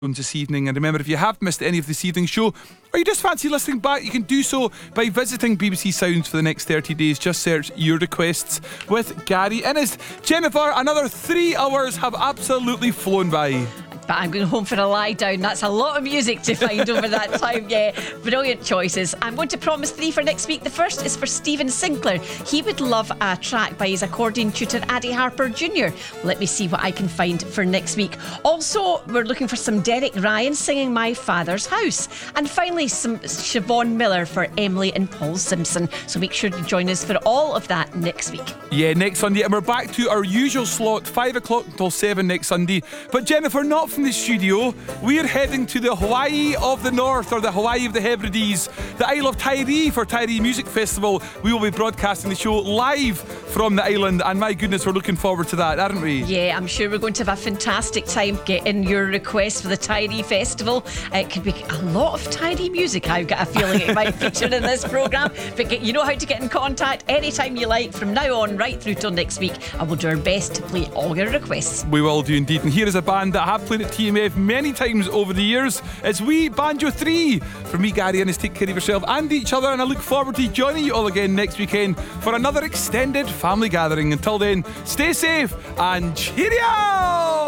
this evening. And remember, if you have missed any of this evening's show, or you just fancy listening back, you can do so by visiting BBC Sounds for the next 30 days. Just search Your Requests with Gary Innes. Jennifer, another 3 hours have absolutely flown by. But I'm going home for a lie down. That's a lot of music to find over that time. Yeah, brilliant choices. I'm going to promise 3 for next week. The first is for Stephen Sinclair. He would love a track by his accordion tutor Addie Harper Jr. Let me see what I can find for next week. Also, we're looking for some Derek Ryan singing My Father's House. And finally, some Siobhan Miller for Emily and Paul Simpson. So make sure to join us for all of that next week. Yeah, next Sunday. And we're back to our usual slot, 5 o'clock until 7 next Sunday. But Jennifer, not from the studio. We're heading to the Hawaii of the North, or the Hawaii of the Hebrides, the Isle of Tiree for Tiree Music Festival. We will be broadcasting the show live from the island, and my goodness, we're looking forward to that, aren't we? Yeah, I'm sure we're going to have a fantastic time getting your requests for the Tiree Festival. It could be a lot of Tiree music. I've got a feeling it might feature in this programme. But you know how to get in contact anytime you like from now on right through till next week, and we'll do our best to play all your requests. We will do indeed. And here is a band that I have played at TMF many times over the years. It's We Banjo 3. From me, Gary Innes, take care of yourself and each other, and I look forward to joining you all again next weekend for another extended family gathering. Until then, stay safe and cheerio!